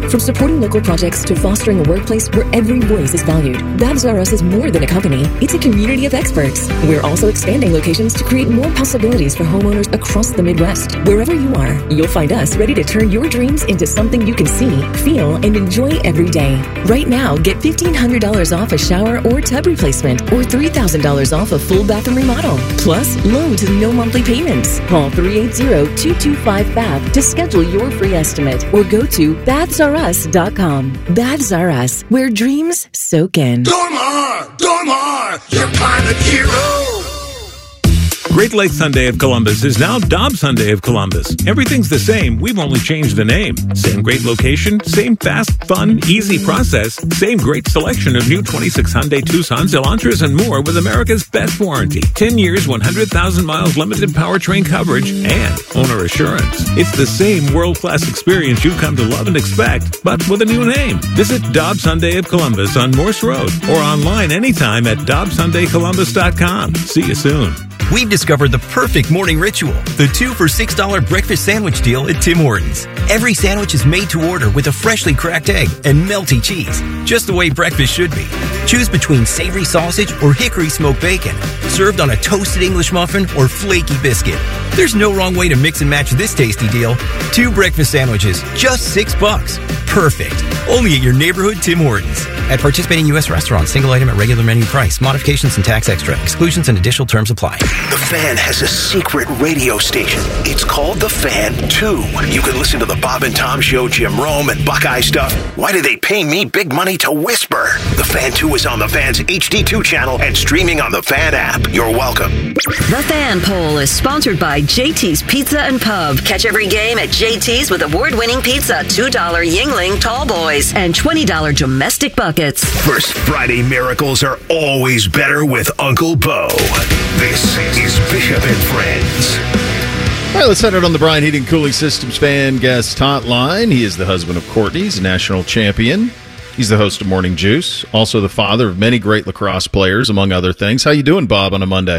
From supporting local projects to fostering a workplace where every voice is valued, Babs R Us is more than a company. It's a community of experts. We're also expanding locations to create more possibilities for homeowners across the Midwest. Wherever you are, you'll find us ready to turn your dreams into something you can see, feel, and enjoy every day. Right now, get $1,500 off a shower or tub replacement or $3,000 off a full bathroom remodel. Plus, low to no monthly payments. Call 380-225-BAB to schedule your free estimate or go to BabsRUs.com. Babs R Us, where dreams soak in. Dormar, your pilot hero. Great Lakes Hyundai of Columbus is now Dobbs Hyundai of Columbus. Everything's the same. We've only changed the name. Same great location, same fast, fun, easy process, same great selection of new 26 Hyundai Tucsons, Elantras, and more with America's best warranty. 10 years, 100,000 miles limited powertrain coverage, and owner assurance. It's the same world-class experience you've come to love and expect, but with a new name. Visit Dobbs Hyundai of Columbus on Morse Road or online anytime at DobbsHyundaiColumbus.com. See you soon. We've discovered the perfect morning ritual, the 2 for $6 breakfast sandwich deal at Tim Hortons. Every sandwich is made to order with a freshly cracked egg and melty cheese, just the way breakfast should be. Choose between savory sausage or hickory smoked bacon, served on a toasted English muffin or flaky biscuit. There's no wrong way to mix and match this tasty deal. 2 breakfast sandwiches, just $6. Perfect. Only at your neighborhood Tim Hortons. At participating U.S. restaurants, single item at regular menu price. Modifications and tax extra. Exclusions and additional terms apply. The Fan has a secret radio station. It's called The Fan 2. You can listen to the Bob and Tom Show, Jim Rome, and Buckeye stuff. Why do they pay me big money to whisper? The Fan 2 is on the Fan's HD2 channel and streaming on the Fan app. You're welcome. The Fan Poll is sponsored by JT's Pizza and Pub. Catch every game at JT's with award-winning pizza, $2 Yingling Tall Boys, and $20 domestic buckets. First Friday miracles are always better with Uncle Bo. This is Bishop and Friends. All right, let's head out on the Brian Heating Cooling Systems fan guest hotline. He is the husband of Courtney. He's a national champion. He's the host of Morning Juice, also the father of many great lacrosse players, among other things. How you doing, Bob, on a Monday?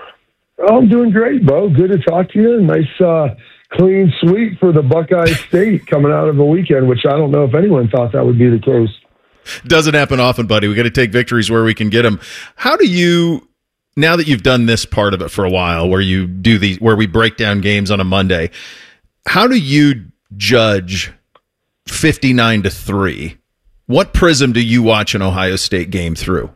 Oh, I'm doing great, Bo. Good to talk to you. Nice, clean sweep for the Buckeye State coming out of a weekend, which I don't know if anyone thought that would be the case. Doesn't happen often, buddy. We got to take victories where we can get them. How do you, now that you've done this part of it for a while, where you do these, where we break down games on a Monday, how do you judge 59-3? What prism do you watch an Ohio State game through?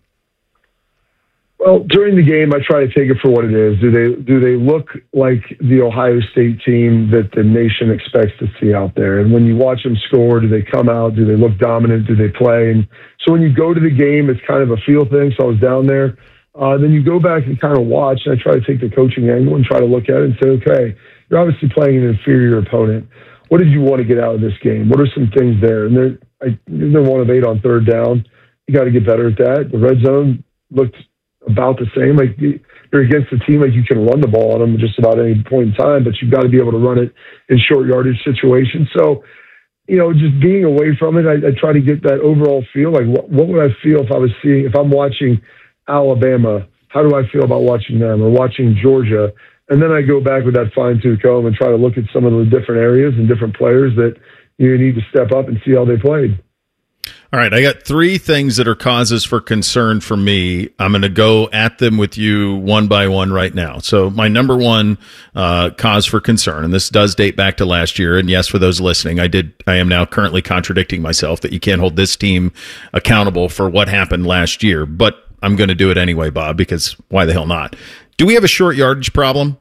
Well, during the game, I try to take it for what it is. Do they look like the Ohio State team that the nation expects to see out there? And when you watch them score, do they come out? Do they look dominant? Do they play? And so when you go to the game, it's kind of a feel thing. So I was down there. Then you go back and kind of watch, and I try to take the coaching angle and try to look at it and say, okay, you're obviously playing an inferior opponent. What did you want to get out of this game? What are some things there? And they're 1 of 8 on third down. You got to get better at that. The red zone looked about the same. Like, you're against a team, like, you can run the ball on them just about any point in time, but you've got to be able to run it in short yardage situations. So, you know, just being away from it, I try to get that overall feel. Like, what would I feel if I'm watching Alabama? How do I feel about watching them, or watching Georgia? And then I go back with that fine-tooth comb and try to look at some of the different areas and different players that you need to step up and see how they played. All right, I got 3 things that are causes for concern for me. I'm going to go at them with you one by one right now. So my number 1 cause for concern, and this does date back to last year, and yes, for those listening, I am now currently contradicting myself that you can't hold this team accountable for what happened last year, but I'm going to do it anyway, Bob, because why the hell not? Do we have a short yardage problem?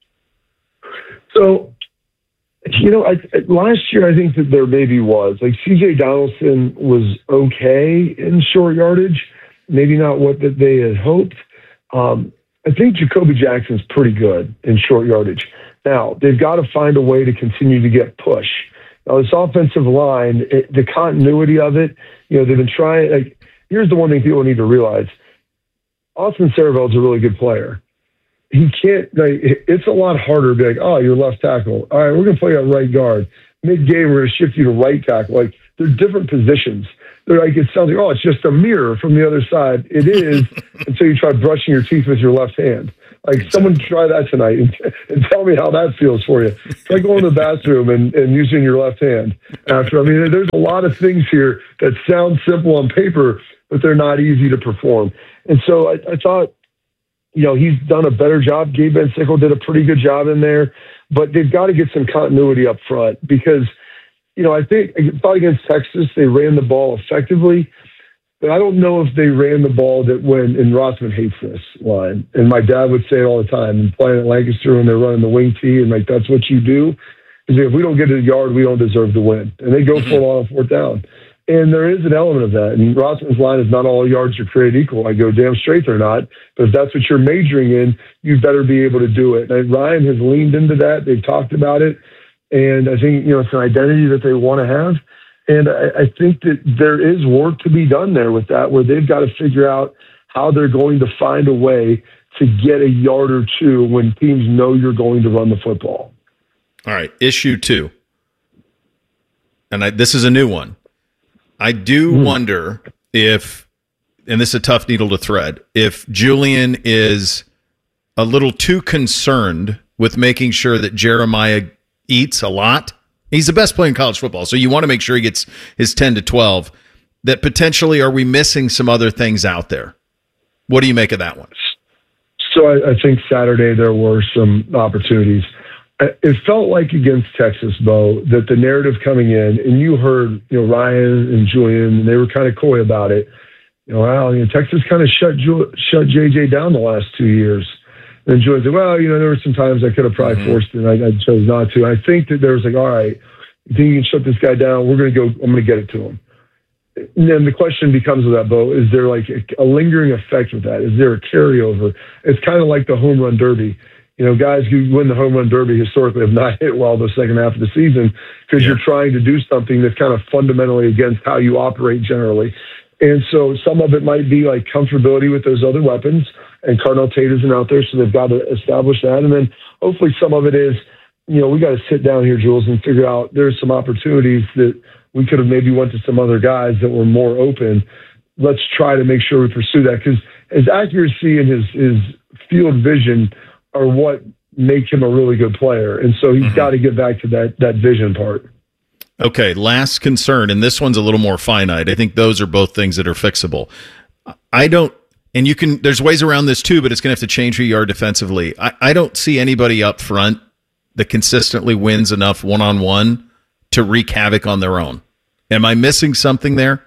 So, you know, last year I think that there maybe was. Like, C.J. Donaldson was okay in short yardage, maybe not what that they had hoped. I think Jacoby Jackson's pretty good in short yardage. Now, they've got to find a way to continue to get push. Now, this offensive line, the continuity of it, you know, they've been trying. Like, here's the one thing people need to realize. Austin Saraveld's a really good player. He can't, like, it's a lot harder to be like, oh, you're left tackle. All right, we're going to play at right guard. Mid-game, we're going to shift you to right tackle. Like, they're different positions. They're like, it sounds like, oh, it's just a mirror from the other side. It is until you try brushing your teeth with your left hand. Like, someone try that tonight and tell me how that feels for you. Try going to the bathroom and using your left hand after. I mean, there's a lot of things here that sound simple on paper, but they're not easy to perform. And so I thought, he's done a better job. Gabe Van Sickle did a pretty good job in there, but they've got to get some continuity up front because, I think against Texas, they ran the ball effectively. But I don't know if they ran the ball that when, and Rossman hates this line, and my dad would say it all the time, and playing at Lancaster when they're running the wing tee, and like, that's what you do. Is if we don't get to the yard, we don't deserve to win. And they go for it on 4th down. And there is an element of that. And Rossman's line is not all yards are created equal. I go, damn straight they're not. But if that's what you're majoring in, you better be able to do it. And Ryan has leaned into that. They've talked about it. And I think, it's an identity that they want to have. And I think that there is work to be done there with that, where they've got to figure out how they're going to find a way to get a yard or two when teams know you're going to run the football. All right, issue 2. And this is a new one. I do wonder if, and this is a tough needle to thread, if Julian is a little too concerned with making sure that Jeremiah eats a lot. He's the best player in college football, so you want to make sure he gets his 10 to 12. That potentially, are we missing some other things out there? What do you make of that one? So I think Saturday there were some opportunities. It felt like against Texas, Bo, that the narrative coming in, and you heard, Ryan and Julian, and they were kind of coy about it. Texas kind of shut JJ down the last 2 years. And Julian said, well, there were some times I could have probably forced it, and I chose not to. I think that there was like, all right, you think you can shut this guy down? I'm going to get it to him. And then the question becomes with that, Bo, is there like a lingering effect with that? Is there a carryover? It's kind of like the home run derby. Guys who win the home run derby historically have not hit well the second half of the season because you're trying to do something that's kind of fundamentally against how you operate generally. And so some of it might be like comfortability with those other weapons, and Cardinal Tate isn't out there, so they've got to establish that. And then hopefully some of it is, we got to sit down here, Jules, and figure out there's some opportunities that we could have maybe went to some other guys that were more open. Let's try to make sure we pursue that, because his accuracy and his field vision are what make him a really good player. And so he's got to get back to that vision part. Okay, last concern, and this one's a little more finite. I think those are both things that are fixable. There's ways around this too, but it's going to have to change who you are defensively. I don't see anybody up front that consistently wins enough one-on-one to wreak havoc on their own. Am I missing something there?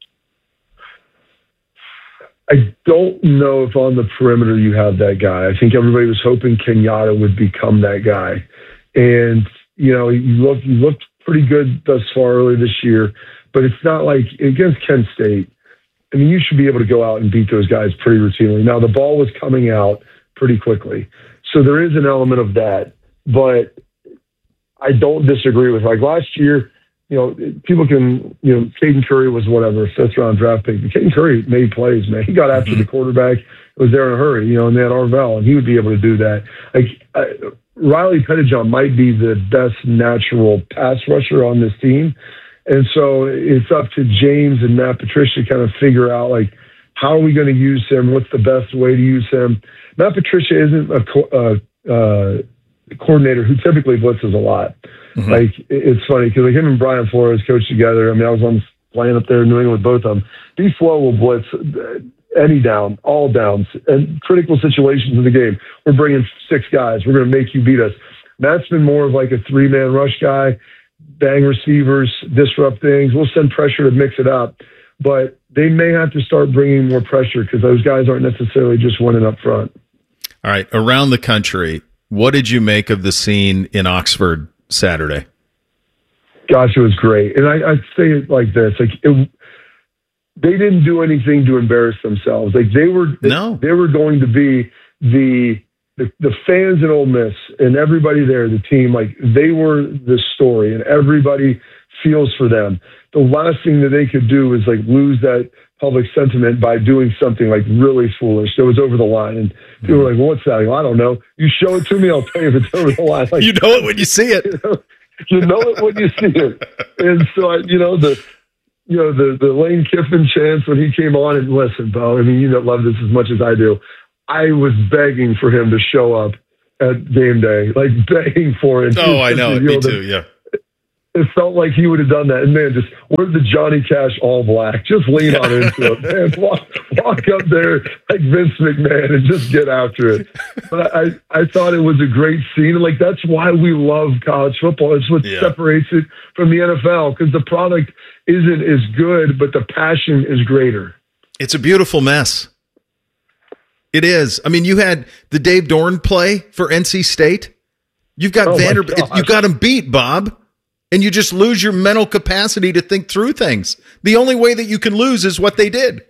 I don't know if on the perimeter you have that guy. I think everybody was hoping Kenyatta would become that guy. And, he looked pretty good thus far early this year, but it's not like against Kent State. I mean, you should be able to go out and beat those guys pretty routinely. Now, the ball was coming out pretty quickly. So there is an element of that, but I don't disagree with, like last year, people can, Caden Curry was whatever, 5th round draft pick. But Caden Curry made plays, man. He got after the quarterback, was there in a hurry, and they had Arvell, and he would be able to do that. Riley Pettijohn might be the best natural pass rusher on this team. And so it's up to James and Matt Patricia to kind of figure out, like, how are we going to use him? What's the best way to use him? Matt Patricia isn't a coordinator who typically blitzes a lot. Like, it's funny because him and Brian Flores coach together. I mean, I was on playing up there in New England with both of them. D-Flow will blitz any down, all downs, and critical situations in the game. We're bringing 6 guys. We're going to make you beat us. Matt's been more of like a 3-man rush guy, bang receivers, disrupt things. We'll send pressure to mix it up. But they may have to start bringing more pressure because those guys aren't necessarily just winning up front. All right, around the country, what did you make of the scene in Oxford Saturday? Gosh, it was great. And I'd say it like this. They didn't do anything to embarrass themselves. Like they were going to be the fans in Ole Miss and everybody there, the team, like they were the story and everybody feels for them. The last thing that they could do is like lose that public sentiment by doing something like really foolish that was over the line. And people were like, well, what's that? I don't know. You show it to me, I'll tell you if it's over the line. Like, you know it when you see it. You know it when you see it. And so, the Lane Kiffin chance when he came on, and listen, Bo, I mean, you love this as much as I do. I was begging for him to show up at game day, like begging for it. Oh, I know. Me too, yeah. It felt like he would have done that. And man, just where's the Johnny Cash all black? Just lean on into it, man. Walk up there like Vince McMahon and just get after it. But I thought it was a great scene. And like, that's why we love college football. It's what separates it from the NFL, because the product isn't as good, but the passion is greater. It's a beautiful mess. It is. I mean, you had the Dave Dorn play for NC State. You've got Vanderbilt. You got him beat, Bob. And you just lose your mental capacity to think through things. The only way that you can lose is what they did.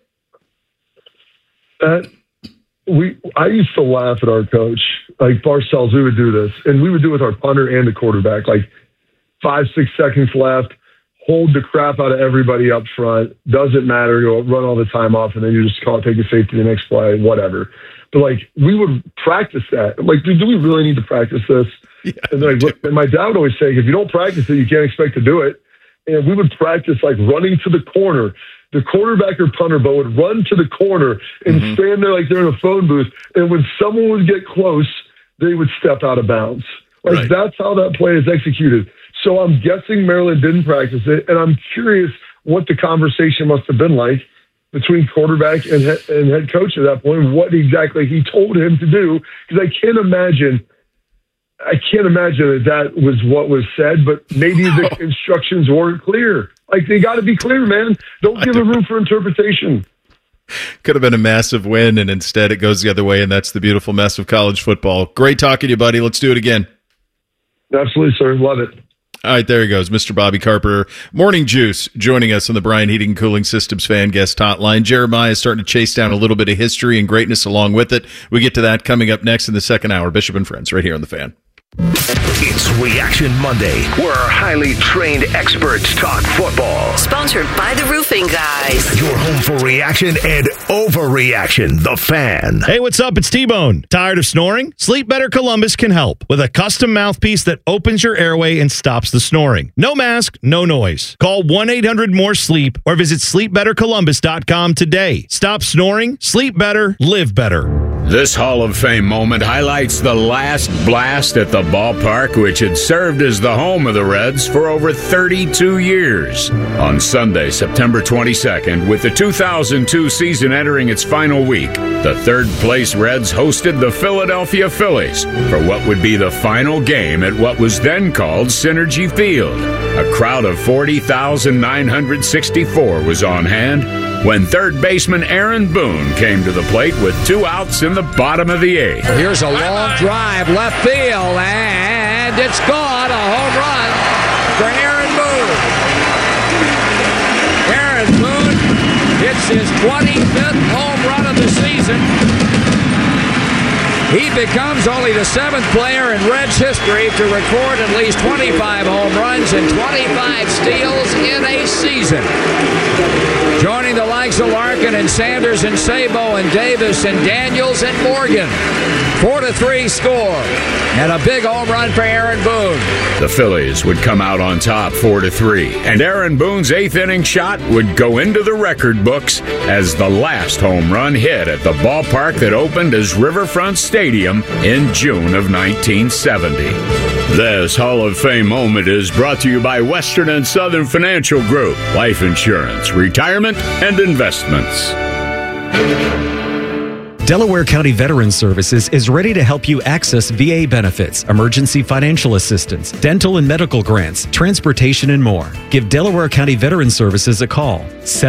I used to laugh at our coach, like Parcells. We would do this, and we would do it with our punter and the quarterback. Like 5-6 seconds left, hold the crap out of everybody up front. Doesn't matter. You'll run all the time off, and then you just call it, take a safety the next play, whatever. But like, we would practice that. I'm like, dude, do we really need to practice this? Yeah, and my dad would always say, if you don't practice it, you can't expect to do it. And we would practice like running to the corner. The quarterback or punter, Bo, would run to the corner and stand there like they're in a phone booth. And when someone would get close, they would step out of bounds. Like that's how that play is executed. So I'm guessing Maryland didn't practice it. And I'm curious what the conversation must have been like between quarterback and head coach at that point, what exactly he told him to do. Because I can't imagine that was what was said, but maybe the instructions weren't clear. Like, they got to be clear, man. Don't give them room for interpretation. Could have been a massive win, and instead it goes the other way, and that's the beautiful mess of college football. Great talking to you, buddy. Let's do it again. Absolutely, sir. Love it. All right, there he goes, Mr. Bobby Carpenter. Morning Juice joining us on the Brian Heating and Cooling Systems fan guest hotline. Jeremiah is starting to chase down a little bit of history and greatness along with it. We get to that coming up next in the second hour. Bishop and Friends right here on The Fan. It's Reaction Monday, where our highly trained experts talk football. Sponsored by the Roofing Guys. Your home for reaction and overreaction. The Fan. Hey, what's up? It's T-Bone. Tired of snoring? Sleep Better Columbus can help with a custom mouthpiece that opens your airway and stops the snoring. No mask, no noise. Call 1-800-MORE-SLEEP or visit sleepbettercolumbus.com today. Stop snoring, sleep better, live better. This Hall of Fame moment highlights the last blast at the ballpark, which had served as the home of the Reds for over 32 years. On Sunday, September 22nd, with the 2002 season entering its final week, the third-place Reds hosted the Philadelphia Phillies for what would be the final game at what was then called Synergy Field. A crowd of 40,964 was on hand when third baseman Aaron Boone came to the plate with 2 outs in the bottom of the 8th. Here's a long drive, left field, and it's gone. A home run for Aaron Boone. Aaron Boone hits his 25th home run of the season. He becomes only the 7th player in Reds history to record at least 25 home runs and 25 steals in a season. Joining the likes of Larkin and Sanders and Sabo and Davis and Daniels and Morgan. 4-3 score. And a big home run for Aaron Boone. The Phillies would come out on top 4-3. And Aaron Boone's 8th inning shot would go into the record books as the last home run hit at the ballpark that opened as Riverfront Stadium in June of 1970. This Hall of Fame moment is brought to you by Western and Southern Financial Group. Life insurance, retirement, and investments. Delaware County Veterans Services is ready to help you access VA benefits, emergency financial assistance, dental and medical grants, transportation, and more. Give Delaware County Veterans Services a call,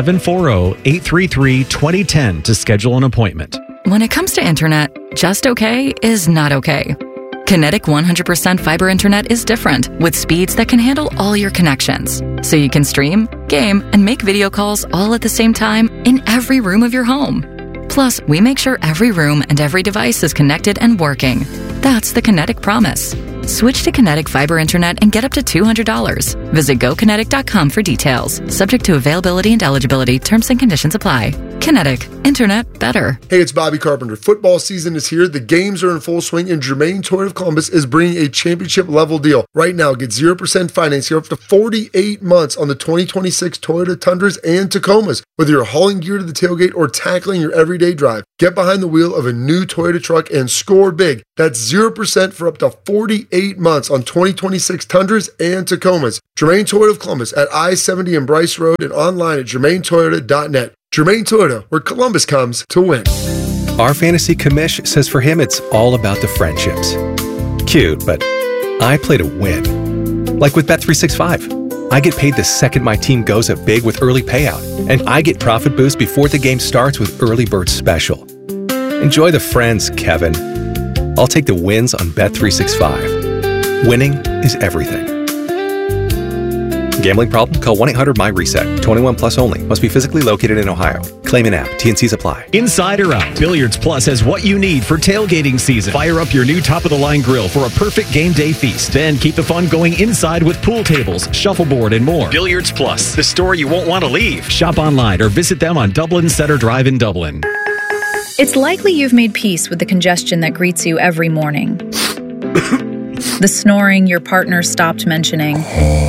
740-833-2010 to schedule an appointment. When it comes to internet, just okay is not okay. Kinetic 100% fiber internet is different, with speeds that can handle all your connections. So you can stream, game, and make video calls all at the same time in every room of your home. Plus, we make sure every room and every device is connected and working. That's the Kinetic Promise. Switch to Kinetic Fiber Internet and get up to $200. Visit GoKinetic.com for details. Subject to availability and eligibility. Terms and conditions apply. Kinetic. Internet better. Hey, it's Bobby Carpenter. Football season is here. The games are in full swing, and Germain Toyota of Columbus is bringing a championship-level deal. Right now, get 0% financing up to 48 months on the 2026 Toyota Tundras and Tacomas. Whether you're hauling gear to the tailgate or tackling your everyday drive, get behind the wheel of a new Toyota truck and score big. That's 0% for up to 48 months on 2026 Tundras and Tacomas. Germain Toyota of Columbus at I-70 and Bryce Road and online at germaintoyota.net. Germain Toyota, where Columbus comes to win. Our fantasy commish says for him it's all about the friendships. Cute, but I play to win. Like with Bet365. I get paid the second my team goes up big with early payout, and I get profit boost before the game starts with Early Bird Special. Enjoy the friends, Kevin. I'll take the wins on Bet365. Winning is everything. Gambling problem? Call 1-800-MY-RESET. 21 plus only. Must be physically located in Ohio. Claim in app. T&Cs apply. Inside or out, Billiards Plus has what you need for tailgating season. Fire up your new top-of-the-line grill for a perfect game day feast. Then keep the fun going inside with pool tables, shuffleboard, and more. Billiards Plus, the store you won't want to leave. Shop online or visit them on Dublin Center Drive in Dublin. It's likely you've made peace with the congestion that greets you every morning. The snoring your partner stopped mentioning.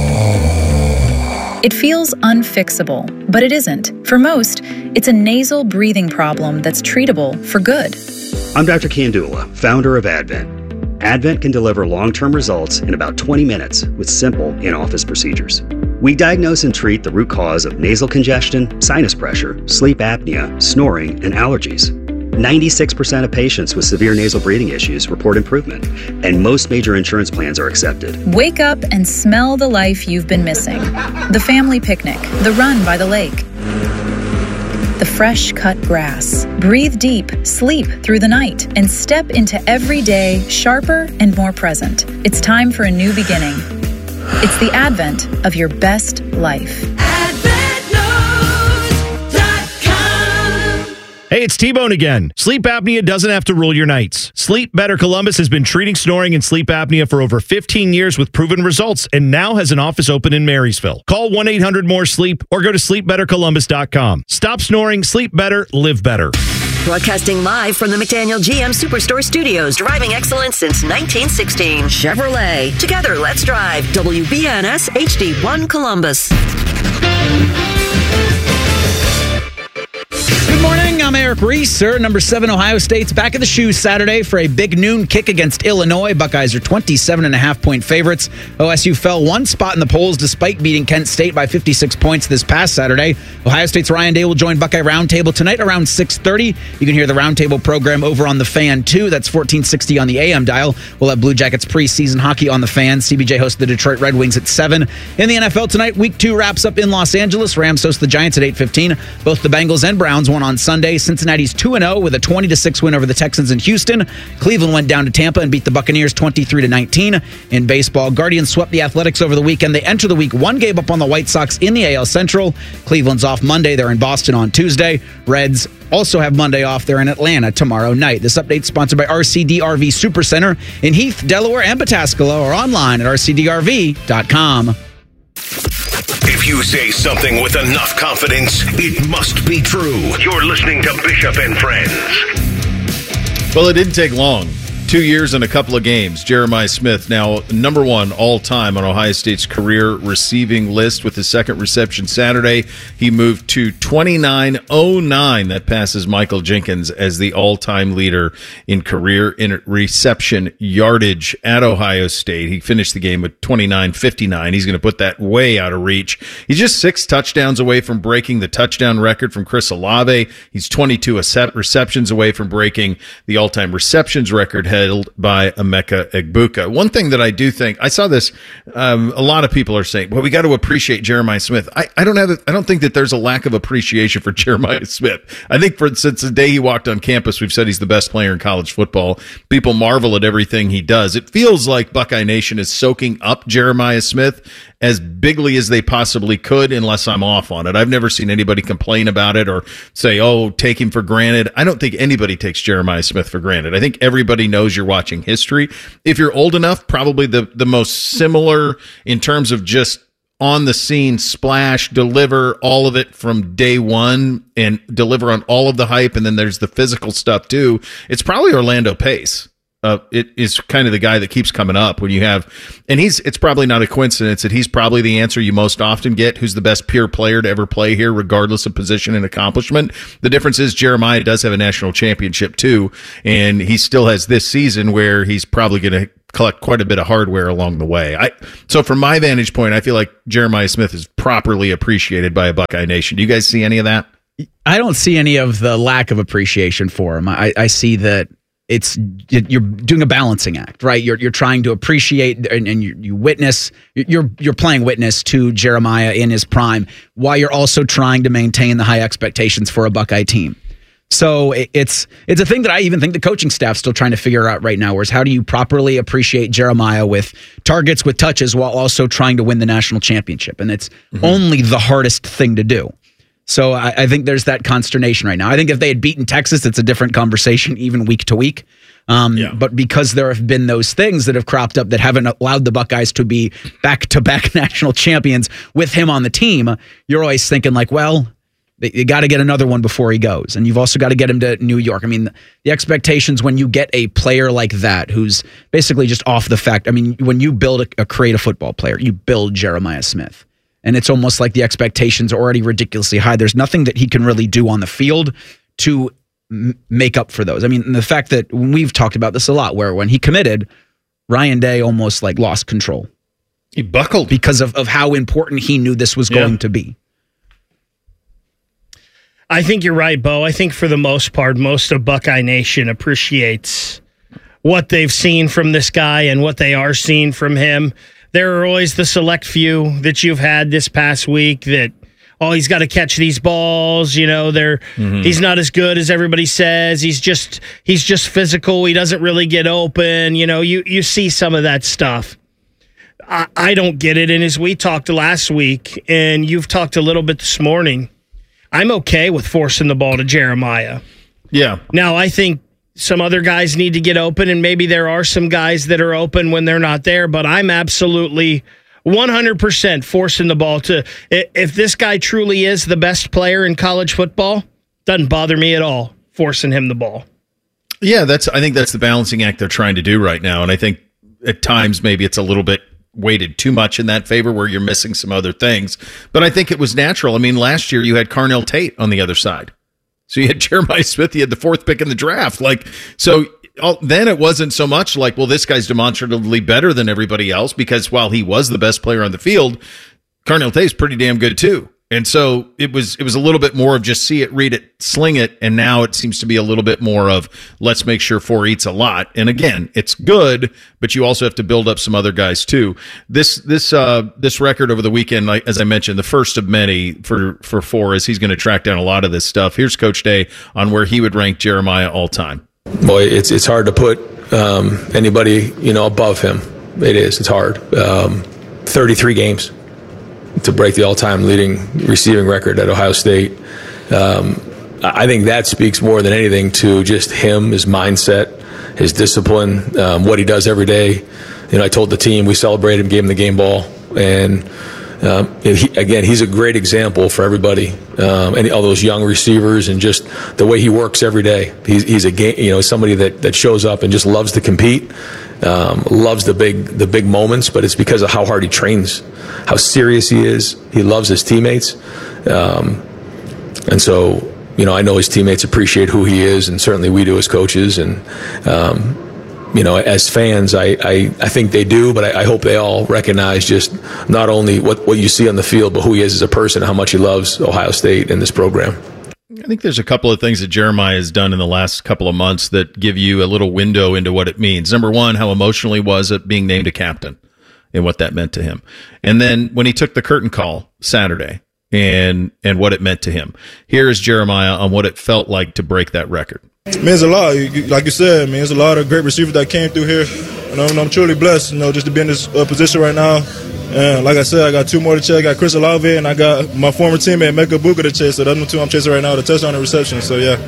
It feels unfixable, but it isn't. For most, it's a nasal breathing problem that's treatable for good. I'm Dr. Kandula, founder of Advent. Advent can deliver long-term results in about 20 minutes with simple in-office procedures. We diagnose and treat the root cause of nasal congestion, sinus pressure, sleep apnea, snoring, and allergies. 96% of patients with severe nasal breathing issues report improvement, and most major insurance plans are accepted. Wake up and smell the life you've been missing. The family picnic, the run by the lake, the fresh cut grass. Breathe deep, sleep through the night, and step into every day sharper and more present. It's time for a new beginning. It's the advent of your best life. Hey, it's T-Bone again. Sleep apnea doesn't have to rule your nights. Sleep Better Columbus has been treating snoring and sleep apnea for over 15 years with proven results and now has an office open in Marysville. Call 1-800-MORE-SLEEP or go to sleepbettercolumbus.com. Stop snoring, sleep better, live better. Broadcasting live from the McDaniel GM Superstore Studios, driving excellence since 1916. Chevrolet. Together, let's drive. WBNS HD1 Columbus. Good morning, I'm Eric Reeser. Number 7 Ohio State's back of the shoe Saturday for a big noon kick against Illinois. Buckeyes are 27.5-point favorites. OSU fell one spot in the polls despite beating Kent State by 56 points this past Saturday. Ohio State's Ryan Day will join Buckeye Roundtable tonight around 6:30. You can hear the Roundtable program over on The Fan, too. That's 1460 on the AM dial. We'll have Blue Jackets preseason hockey on The Fan. CBJ hosts the Detroit Red Wings at 7. In the NFL tonight, Week 2 wraps up in Los Angeles. Rams host the Giants at 8:15. Both the Bengals and Browns won on Sunday. Cincinnati's 2-0 with a 20-6 win over the Texans in Houston. Cleveland went down to Tampa and beat the Buccaneers 23-19. In baseball, Guardians swept the Athletics over the weekend. They enter the week 1 game up on the White Sox in the AL Central. Cleveland's off Monday. They're in Boston on Tuesday. Reds also have Monday off. They're in Atlanta tomorrow night. This update is sponsored by RCD RV Supercenter in Heath, Delaware, and Pataskala, or online at rcdrv.com. If you say something with enough confidence, it must be true. You're listening to Bishop and Friends. Well, it didn't take long. 2 years and a couple of games. Jeremiah Smith, now number 1 all-time on Ohio State's career receiving list with his second reception Saturday. He moved to 29.09. That passes Michael Jenkins as the all-time leader in career in reception yardage at Ohio State. He finished the game with 29.59. He's going to put that way out of reach. He's just 6 touchdowns away from breaking the touchdown record from Chris Olave. He's 22 receptions away from breaking the all-time receptions record held by Emeka Egbuka. One thing that I do think, I saw this, a lot of people are saying, well, we got to appreciate Jeremiah Smith. I don't think that there's a lack of appreciation for Jeremiah Smith. I think since the day he walked on campus, we've said he's the best player in college football. People marvel at everything he does. It feels like Buckeye Nation is soaking up Jeremiah Smith as bigly as they possibly could, unless I'm off on it. I've never seen anybody complain about it or say, oh, take him for granted. I don't think anybody takes Jeremiah Smith for granted. I think everybody knows you're watching history. If you're old enough, probably the most similar in terms of just on the scene, splash, deliver all of it from day one and deliver on all of the hype. And then there's the physical stuff too. It's probably Orlando Pace. It is kind of the guy that keeps coming up when you have, and it's probably not a coincidence that he's probably the answer you most often get, who's the best pure player to ever play here, regardless of position and accomplishment. The difference is Jeremiah does have a national championship too, and he still has this season where he's probably going to collect quite a bit of hardware along the way. So from my vantage point, I feel like Jeremiah Smith is properly appreciated by a Buckeye Nation. Do you guys see any of that? I don't see any of the lack of appreciation for him. I see that you're doing a balancing act, right? You're trying to appreciate and you witness. You're playing witness to Jeremiah in his prime, while you're also trying to maintain the high expectations for a Buckeye team. So it's a thing that I even think the coaching staff's still trying to figure out right now, whereas how do you properly appreciate Jeremiah with targets, with touches, while also trying to win the national championship? And it's only the hardest thing to do. So I think there's that consternation right now. I think if they had beaten Texas, it's a different conversation, even week to week. But because there have been those things that have cropped up that haven't allowed the Buckeyes to be back-to-back national champions with him on the team, you're always thinking like, well, you got to get another one before he goes. And you've also got to get him to New York. I mean, the expectations when you get a player like that, who's basically just off the fact. I mean, when you build a creative football player, you build Jeremiah Smith. And it's almost like the expectations are already ridiculously high. There's nothing that he can really do on the field to make up for those. I mean, the fact that we've talked about this a lot, where when he committed, Ryan Day almost like lost control. He buckled. Because of how important he knew this was going to be. I think you're right, Bo. I think for the most part, most of Buckeye Nation appreciates what they've seen from this guy and what they are seeing from him. There are always the select few that you've had this past week that, oh, he's got to catch these balls. You know, he's not as good as everybody says. He's just physical. He doesn't really get open. You know, you see some of that stuff. I don't get it. And as we talked last week, and you've talked a little bit this morning, I'm okay with forcing the ball to Jeremiah. Yeah. Now, I think some other guys need to get open, and maybe there are some guys that are open when they're not there, but I'm absolutely 100% forcing the ball to, if this guy truly is the best player in college football, doesn't bother me at all forcing him the ball. Yeah, I think that's the balancing act they're trying to do right now, and I think at times maybe it's a little bit weighted too much in that favor where you're missing some other things. But I think it was natural. I mean, last year you had Carnell Tate on the other side. So you had Jeremiah Smith, you had the fourth pick in the draft. Then it wasn't so much like, well, this guy's demonstratively better than everybody else, because while he was the best player on the field, Carnell Tate's pretty damn good too. And so it was a little bit more of just see it, read it, sling it. And now it seems to be a little bit more of let's make sure 4 eats a lot. And again, it's good, but you also have to build up some other guys too. This record over the weekend, as I mentioned, the first of many for 4, is he's going to track down a lot of this stuff. Here's Coach Day on where he would rank Jeremiah all time. Boy, it's hard to put anybody above him. It is. It's hard. 33 games to break the all-time leading receiving record at Ohio State. I think that speaks more than anything to just him, his mindset, his discipline, what he does every day. I told the team we celebrated him, gave him the game ball, and he's a great example for everybody, and all those young receivers, and just the way he works every day. He's somebody that shows up and just loves to compete, loves the big moments, but it's because of how hard he trains, how serious he is. He loves his teammates, and so I know his teammates appreciate who he is, and certainly we do as coaches, and as fans, I think they do, but I hope they all recognize just not only what you see on the field, but who he is as a person, how much he loves Ohio State and this program. I think there's a couple of things that Jeremiah has done in the last couple of months that give you a little window into what it means. Number one, how emotional he was at being named a captain and what that meant to him. And then when he took the curtain call Saturday and what it meant to him. Here is Jeremiah on what it felt like to break that record. It means a lot. Like you said, there's a lot of great receivers that came through here. And I'm truly blessed, just to be in this position right now. And like I said, I got 2 more to chase. I got Chris Olave, and I got my former teammate, Mecca Buka, to chase. So those are the 2 I'm chasing right now, the touchdown and reception. So, yeah.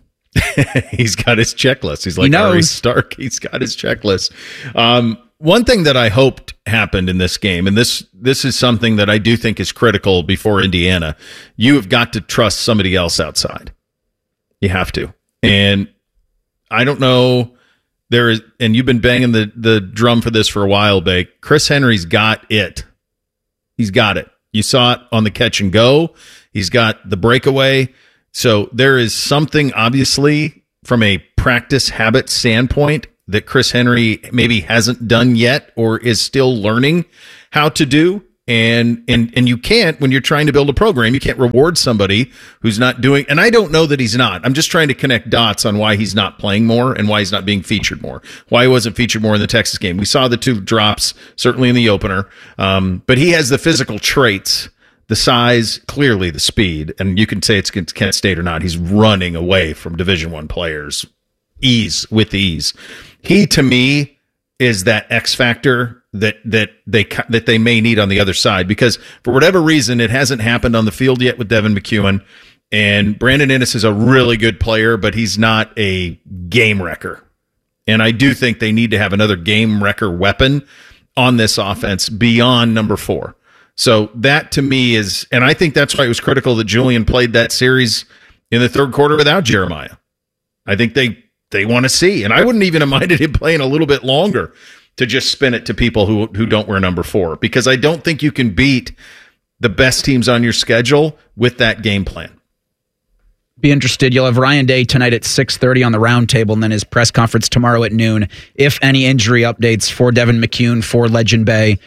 He's got his checklist. He's like Ari Stark. He's got his checklist. One thing that I hoped happened in this game, and this is something that I do think is critical before Indiana, you have got to trust somebody else outside. You have to. And I don't know, and you've been banging the drum for this for a while, Bake. Chris Henry's got it. He's got it. You saw it on the catch and go. He's got the breakaway. So there is something, obviously, from a practice habit standpoint that Chris Henry maybe hasn't done yet or is still learning how to do. And you can't, when you're trying to build a program, you can't reward somebody who's not doing, and I don't know that he's not. I'm just trying to connect dots on why he's not playing more and why he's not being featured more, why he wasn't featured more in the Texas game. We saw the 2 drops, certainly in the opener, but he has the physical traits, the size, clearly the speed, and you can say it's Kent State or not. He's running away from Division I players with ease. He, to me, is that X factor that they may need on the other side, because for whatever reason it hasn't happened on the field yet with Devin McEwen, and Brandon Inniss is a really good player, but he's not a game wrecker. And I do think they need to have another game wrecker weapon on this offense beyond number 4. So that to me is, and I think that's why it was critical that Julian played that series in the 3rd quarter without Jeremiah. I think they want to see, and I wouldn't even have minded him playing a little bit longer to just spin it to people who don't wear number 4, because I don't think you can beat the best teams on your schedule with that game plan. Be interested. You'll have Ryan Day tonight at 6:30 on the roundtable, and then his press conference tomorrow at noon. If any injury updates for Devin McEwen, for Legend Bay.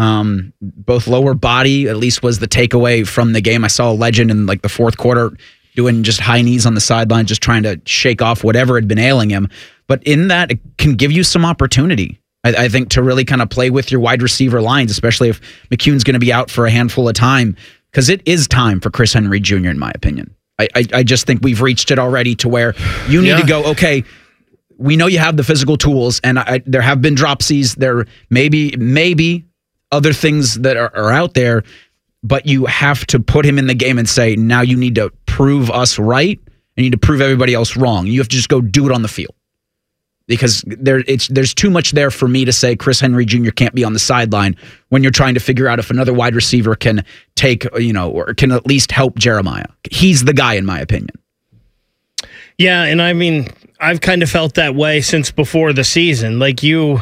Both lower body, at least, was the takeaway from the game. I saw Legend in like the 4th quarter doing just high knees on the sideline, just trying to shake off whatever had been ailing him. But in that, it can give you some opportunity, I think, to really kind of play with your wide receiver lines, especially if McEwen's going to be out for a handful of time, because it is time for Chris Henry Jr., in my opinion. I just think we've reached it already to where you need to go, okay, we know you have the physical tools, and there have been dropsies. There maybe other things that are out there, but you have to put him in the game and say, now you need to prove us right, and you need to prove everybody else wrong. You have to just go do it on the field. Because there's too much there for me to say Chris Henry Jr. can't be on the sideline when you're trying to figure out if another wide receiver can take, or can at least help Jeremiah. He's the guy, in my opinion. Yeah, and I mean, I've kind of felt that way since before the season. Like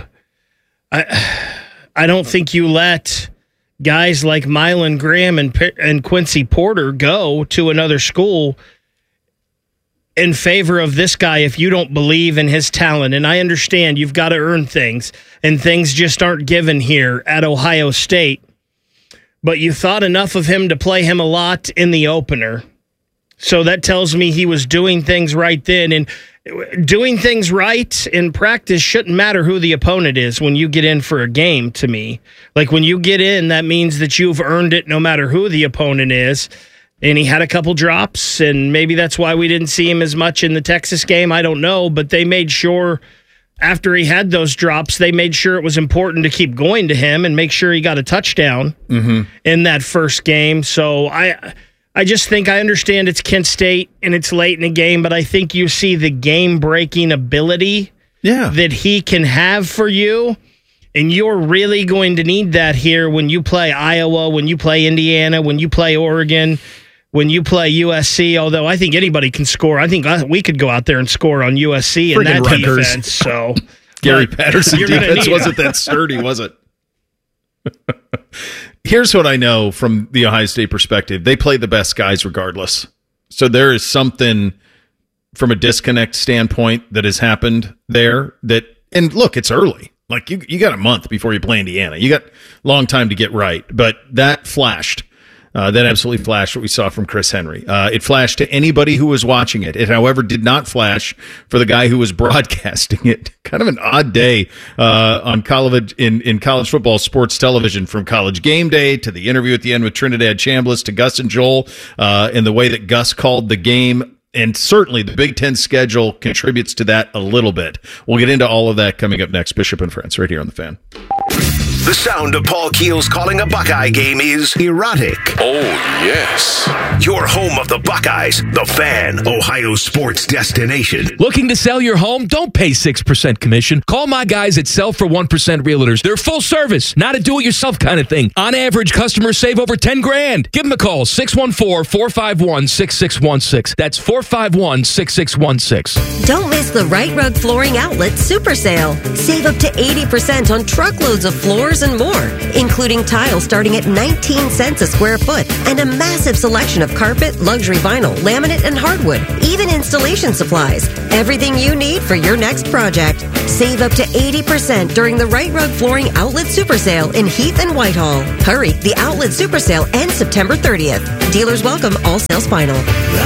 I don't think you let guys like Mylan Graham and Quincy Porter go to another school in favor of this guy if you don't believe in his talent. And I understand you've got to earn things, and things just aren't given here at Ohio State. But you thought enough of him to play him a lot in the opener. So that tells me he was doing things right then. And doing things right in practice shouldn't matter who the opponent is when you get in for a game, to me. Like, when you get in, that means that you've earned it no matter who the opponent is. And he had a couple drops, and maybe that's why we didn't see him as much in the Texas game. I don't know, but they made sure after he had those drops, they made sure it was important to keep going to him and make sure he got a touchdown in that first game. So I just think, I understand it's Kent State and it's late in the game, but I think you see the game-breaking ability that he can have for you. And you're really going to need that here when you play Iowa, when you play Indiana, when you play Oregon, when you play USC, although I think anybody can score. I think we could go out there and score on USC in that defense. So Gary Patterson defense wasn't that sturdy, was it? Here's what I know from the Ohio State perspective. They play the best guys regardless. So there is something from a disconnect standpoint that has happened there and look, it's early. Like, you got a month before you play Indiana. You got a long time to get right. But that flashed. That absolutely flashed what we saw from Chris Henry. It flashed to anybody who was watching it. It, however, did not flash for the guy who was broadcasting it. Kind of an odd day on college in college football sports television, from College Game Day to the interview at the end with Trinidad Chambliss to Gus and Joel, and the way that Gus called the game. And certainly the Big Ten schedule contributes to that a little bit. We'll get into all of that coming up next. Bishop and Friends, right here on The Fan. The sound of Paul Keels calling a Buckeye game is erotic. Oh, yes. Your home of the Buckeyes, the Fan, Ohio sports destination. Looking to sell your home? Don't pay 6% commission. Call my guys at Sell for 1% Realtors. They're full service, not a do-it-yourself kind of thing. On average, customers save over $10,000. Give them a call, 614-451-6616. That's 451-6616. Don't miss the Right Rug Flooring Outlet Super Sale. Save up to 80% on truckloads of floors and more, including tile starting at 19 cents a square foot and a massive selection of carpet, luxury vinyl, laminate, and hardwood, even installation supplies. Everything you need for your next project. Save up to 80% during the Right Rug Flooring Outlet Super Sale in Heath and Whitehall. Hurry, the Outlet Super Sale ends September 30th. Dealers welcome, all sales final.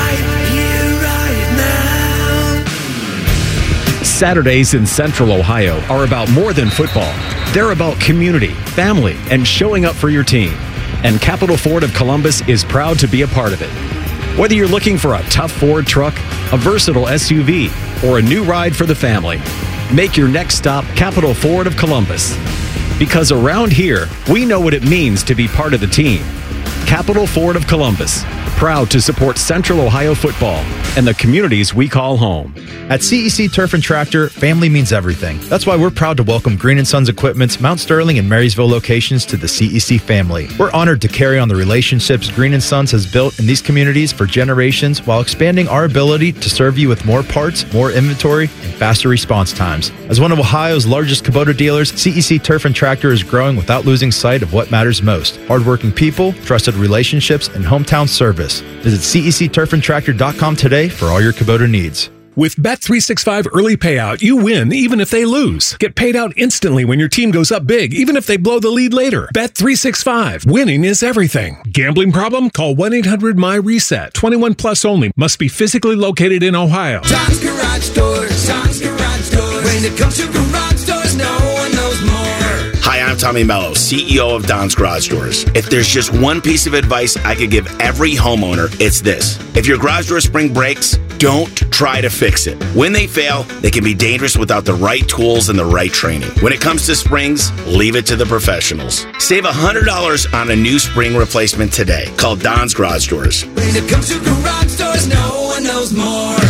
Saturdays in Central Ohio are about more than football. They're about community, family, and showing up for your team. And Capital Ford of Columbus is proud to be a part of it. Whether you're looking for a tough Ford truck, a versatile SUV, or a new ride for the family, make your next stop Capital Ford of Columbus. Because around here, we know what it means to be part of the team. Capital Ford of Columbus, proud to support Central Ohio football and the communities we call home. At CEC Turf and Tractor, family means everything. That's why we're proud to welcome Green & Sons Equipment's Mount Sterling and Marysville locations to the CEC family. We're honored to carry on the relationships Green & Sons has built in these communities for generations while expanding our ability to serve you with more parts, more inventory, and faster response times. As one of Ohio's largest Kubota dealers, CEC Turf and Tractor is growing without losing sight of what matters most: hardworking people, trusted relationships, and hometown service. Visit CECTurfandTractor.com today for all your Kubota needs. With Bet365 early payout, you win even if they lose. Get paid out instantly when your team goes up big, even if they blow the lead later. Bet365. Winning is everything. Gambling problem? Call 1-800-MY-RESET. 21 plus only. Must be physically located in Ohio. Tom's Garage Doors. Tom's Garage Doors. When it comes to garage doors, no one knows more. Hi, I'm Tommy Mello, CEO of Don's Garage Doors. If there's just one piece of advice I could give every homeowner, it's this. If your garage door spring breaks, don't try to fix it. When they fail, they can be dangerous without the right tools and the right training. When it comes to springs, leave it to the professionals. Save $100 on a new spring replacement today. Call Don's Garage Doors. When it comes to garage doors, no one knows more.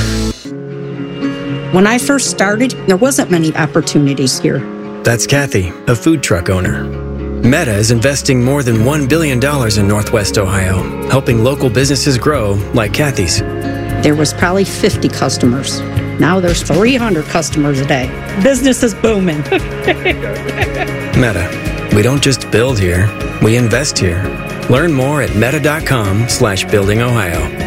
When I first started, there wasn't many opportunities here. That's Kathy, a food truck owner. Meta is investing more than $1 billion in Northwest Ohio, helping local businesses grow like Kathy's. There was probably 50 customers. Now there's 300 customers a day. Business is booming. Meta. We don't just build here, we invest here. Learn more at meta.com/buildingohio.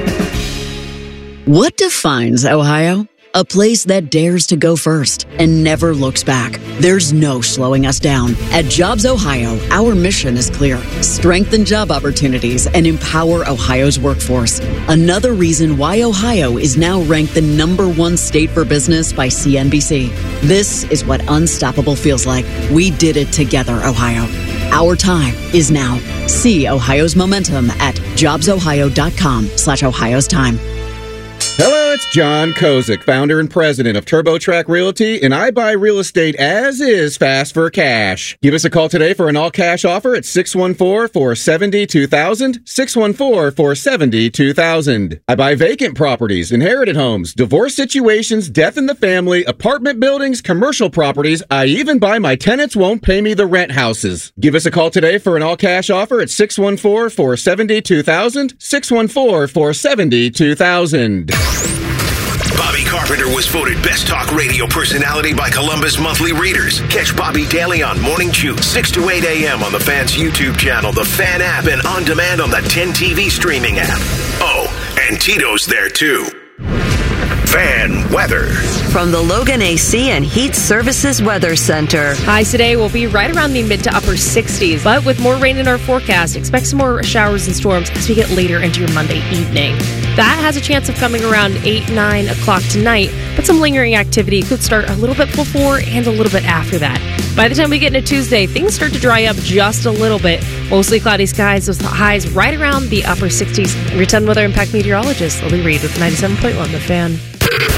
What defines Ohio? A place that dares to go first and never looks back. There's no slowing us down. At Jobs Ohio, our mission is clear: strengthen job opportunities and empower Ohio's workforce. Another reason why Ohio is now ranked the #1 state for business by CNBC. This is what unstoppable feels like. We did it together, Ohio. Our time is now. See Ohio's momentum at jobsohio.com/Ohio's time. Hello, it's John Kozik, founder and president of TurboTrack Realty, and I buy real estate as is, fast for cash. Give us a call today for an all-cash offer at 614-470-2000, 614-470-2000. I buy vacant properties, inherited homes, divorce situations, death in the family, apartment buildings, commercial properties. I even buy my tenants won't pay me the rent houses. Give us a call today for an all-cash offer at 614-470-2000, 614-470-2000. Bobby Carpenter was voted Best Talk Radio Personality by Columbus Monthly Readers. Catch Bobby daily on Morning Chew, 6 to 8 a.m. on the Fan's YouTube channel, the Fan app, and on demand on the 10 TV streaming app. Oh, and Tito's there too. Fan weather. From the Logan AC and Heat Services Weather Center. Highs today will be right around the mid to upper 60s, but with more rain in our forecast, expect some more showers and storms as we get later into your Monday evening. That has a chance of coming around 8, 9 o'clock tonight, but some lingering activity could start a little bit before and a little bit after that. By the time we get into Tuesday, things start to dry up just a little bit. Mostly cloudy skies with highs right around the upper 60s. Your 10 Weather Impact meteorologist Lily Reed with 97.1 The Fan.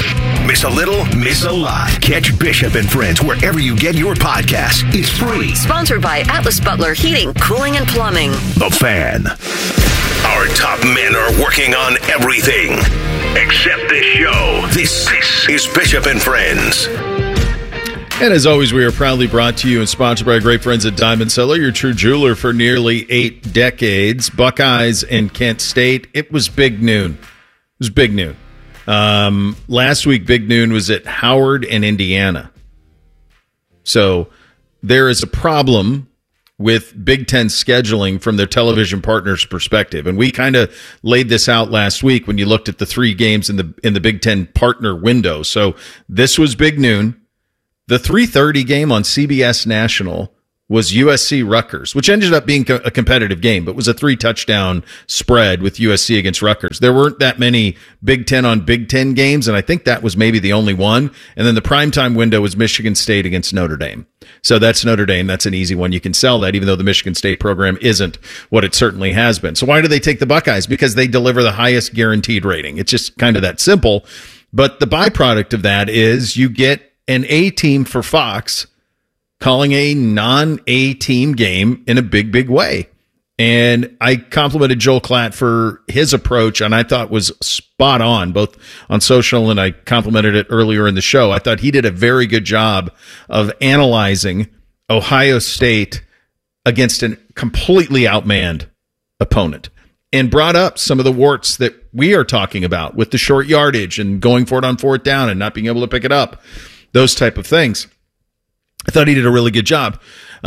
Miss a little, miss a lot. Catch Bishop and Friends wherever you get your podcasts. It's free. Sponsored by Atlas Butler Heating, Cooling, and Plumbing. The Fan. Our top men are working on everything except this show. This is Bishop and Friends. And as always, we are proudly brought to you and sponsored by our great friends at Diamond Cellar, your true jeweler for nearly 8 decades. Buckeyes and Kent State. It was big noon. It was big noon. Last week, big noon was at Howard and Indiana. So there is a problem with Big Ten scheduling from their television partners' perspective. And we kind of laid this out last week when you looked at the 3 games in the Big Ten partner window. So this was big noon. The 3:30 game on CBS National was USC-Rutgers, which ended up being a competitive game, but was a 3-touchdown spread with USC against Rutgers. There weren't that many Big Ten on Big Ten games, and I think that was maybe the only one. And then the primetime window was Michigan State against Notre Dame. So that's Notre Dame. That's an easy one. You can sell that, even though the Michigan State program isn't what it certainly has been. So why do they take the Buckeyes? Because they deliver the highest guaranteed rating. It's just kind of that simple. But the byproduct of that is you get an A team for Fox calling a non-A team game in a big, big way. And I complimented Joel Klatt for his approach, and I thought was spot on, both on social, and I complimented it earlier in the show. I thought he did a very good job of analyzing Ohio State against a completely outmanned opponent and brought up some of the warts that we are talking about with the short yardage and going for it on 4th down and not being able to pick it up. Those type of things. I thought he did a really good job.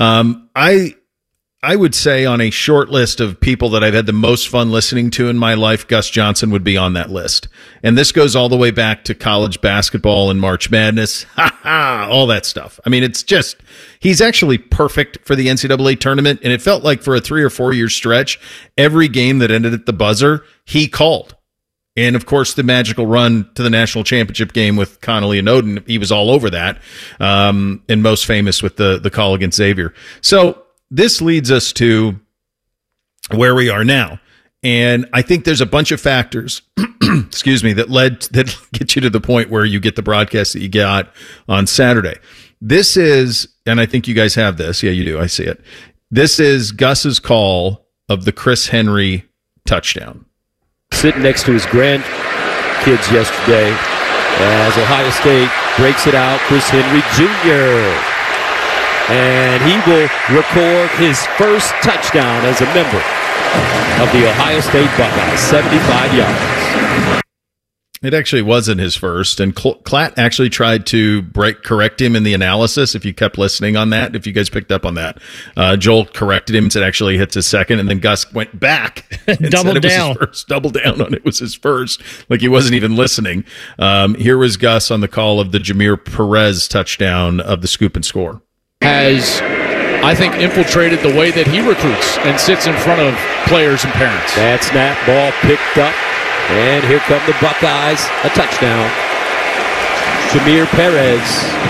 I would say on a short list of people that I've had the most fun listening to in my life, Gus Johnson would be on that list. And this goes all the way back to college basketball and March Madness, all that stuff. I mean, it's just, he's actually perfect for the NCAA tournament. And it felt like for a 3 or 4 year stretch, every game that ended at the buzzer, he called. And, of course, the magical run to the national championship game with Connolly and Oden, he was all over that, and most famous with the call against Xavier. So this leads us to where we are now. And I think there's a bunch of factors, excuse me, that get you to the point where you get the broadcast that you got on Saturday. This is, and I think you guys have this. Yeah, you do. I see it. This is Gus's call of the Chris Henry touchdown. Sitting next to his grandkids yesterday as Ohio State breaks it out, Chris Henry Jr. And he will record his first touchdown as a member of the Ohio State Buckeyes, 75 yards. It actually wasn't his first, and Klatt actually tried to correct him in the analysis, if you kept listening on that, if you guys picked up on that. Joel corrected him and said actually hits his second, and then Gus went back and doubled down. Double down on it was his first, like he wasn't even listening. Here was Gus on the call of the Jameer Perez touchdown of the Scoop and Score. Has, I think, infiltrated the way that he recruits and sits in front of players and parents. That snap, ball picked up. And here come the Buckeyes, a touchdown. Jameer Perez.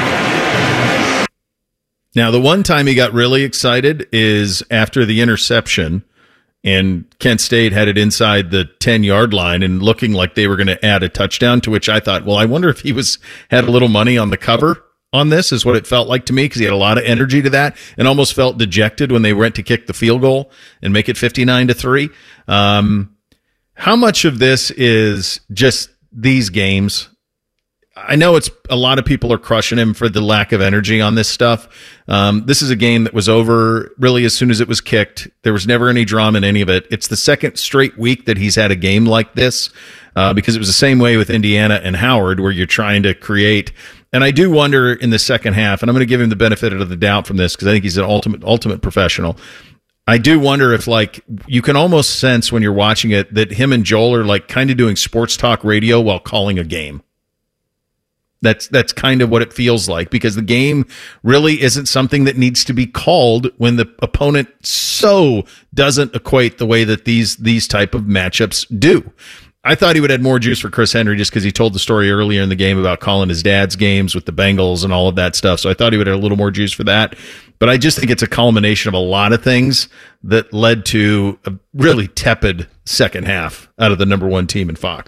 Now, the one time he got really excited is after the interception, and Kent State had it inside the 10-yard line and looking like they were going to add a touchdown, to which I thought, well, I wonder if he had a little money on the cover on this, is what it felt like to me, because he had a lot of energy to that and almost felt dejected when they went to kick the field goal and make it 59-3. How much of this is just these games? I know it's a lot of people are crushing him for the lack of energy on this stuff. This is a game that was over really as soon as it was kicked. There was never any drama in any of it. It's the second straight week that he's had a game like this, because it was the same way with Indiana and Howard, where you're trying to create. And I do wonder in the second half, and I'm going to give him the benefit of the doubt from this because I think he's an ultimate professional. I do wonder if, like, you can almost sense when you're watching it that him and Joel are like kind of doing sports talk radio while calling a game. That's kind of what it feels like, because the game really isn't something that needs to be called when the opponent so doesn't equate the way that these type of matchups do. I thought he would add more juice for Chris Henry just because he told the story earlier in the game about calling his dad's games with the Bengals and all of that stuff. So I thought he would add a little more juice for that. But I just think it's a culmination of a lot of things that led to a really tepid second half out of the number one team in Fox.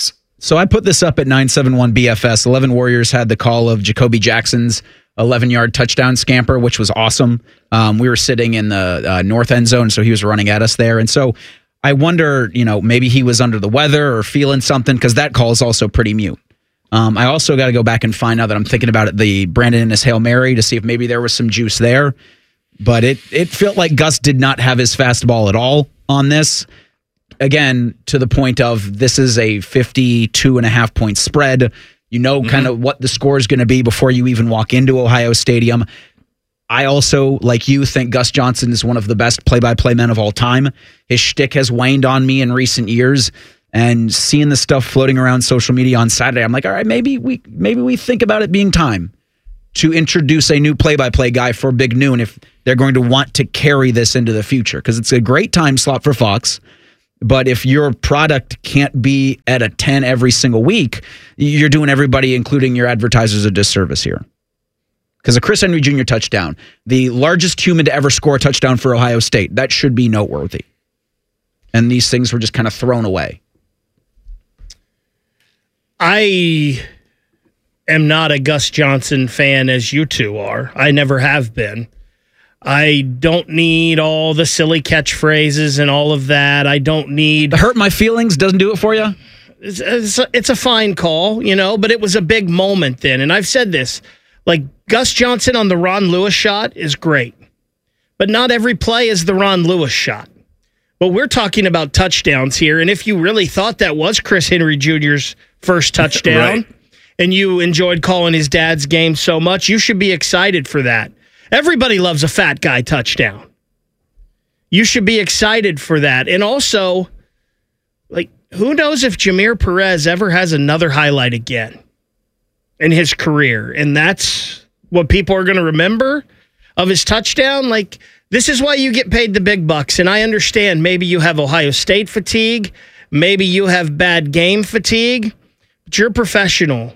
So I put this up at 971 BFS. 11 Warriors had the call of Jacoby Jackson's 11-yard touchdown scamper, which was awesome. We were sitting in the north end zone, so he was running at us there. And so I wonder, maybe he was under the weather or feeling something, because that call is also pretty mute. I also got to go back and find out that I'm thinking about it, the Brandon Inniss Hail Mary, to see if maybe there was some juice there. But it felt like Gus did not have his fastball at all on this. Again, to the point of this is a 52.5 point spread. Kind of what the score is going to be before you even walk into Ohio Stadium. I also, like you, think Gus Johnson is one of the best play-by-play men of all time. His shtick has waned on me in recent years. And seeing the stuff floating around social media on Saturday, I'm like, all right, maybe we think about it being time to introduce a new play-by-play guy for Big Noon if they're going to want to carry this into the future, because it's a great time slot for Fox. But if your product can't be at a 10 every single week, you're doing everybody, including your advertisers, a disservice here. Because a Chris Henry Jr. touchdown, the largest human to ever score a touchdown for Ohio State, that should be noteworthy. And these things were just kind of thrown away. I am not a Gus Johnson fan as you two are. I never have been. I don't need all the silly catchphrases and all of that. I don't need... Hurt my feelings doesn't do it for you? It's a fine call, but it was a big moment then. And I've said this, like Gus Johnson on the Ron Lewis shot is great. But not every play is the Ron Lewis shot. But we're talking about touchdowns here. And if you really thought that was Chris Henry Jr.'s first touchdown, right, and you enjoyed calling his dad's game so much, you should be excited for that. Everybody loves a fat guy touchdown. You should be excited for that. And also, who knows if Jameer Perez ever has another highlight again in his career. And that's what people are going to remember of his touchdown. This is why you get paid the big bucks. And I understand maybe you have Ohio State fatigue. Maybe you have bad game fatigue. But you're a professional.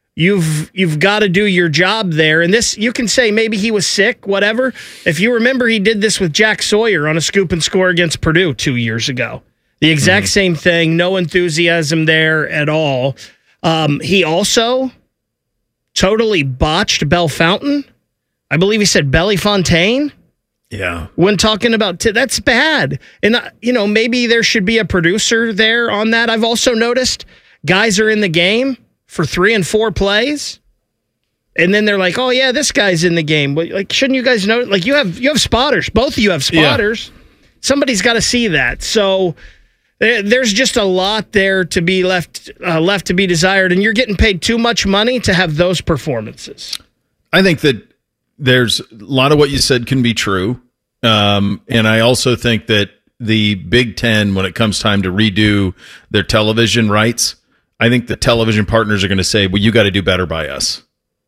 You've got to do your job there. And this, you can say maybe he was sick, whatever. If you remember, he did this with Jack Sawyer on a scoop and score against Purdue 2 years ago. The exact same thing. No enthusiasm there at all. He also totally botched Belle Fountain. I believe he said Belly Fontaine. Yeah. When talking about that's bad. And, maybe there should be a producer there on that. I've also noticed guys are in the game for 3 and 4 plays, and then they're like, oh yeah, this guy's in the game. But shouldn't you guys know? You have spotters. Both of you have spotters. Yeah. Somebody's got to see that. So there's just a lot there to be left to be desired, and you're getting paid too much money to have those performances. I think that there's a lot of what you said can be true, and I also think that the Big Ten, when it comes time to redo their television rights, I think the television partners are going to say, well, you got to do better by us.